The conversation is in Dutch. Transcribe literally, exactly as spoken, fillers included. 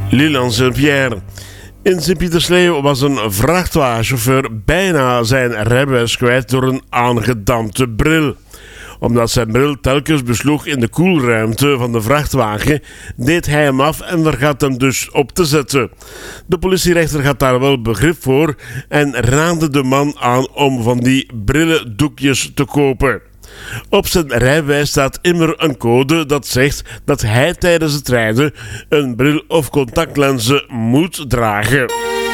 Lilian Saint-Pierre. In Sint-Pietersleeuw was een vrachtwagenchauffeur bijna zijn rijbewijs kwijt door een aangedampte bril. Omdat zijn bril telkens besloeg in de koelruimte van de vrachtwagen, deed hij hem af en vergat hem dus op te zetten. De politierechter had daar wel begrip voor en raadde de man aan om van die brillendoekjes te kopen. Op zijn rijbewijs staat immer een code dat zegt dat hij tijdens het rijden een bril of contactlenzen moet dragen.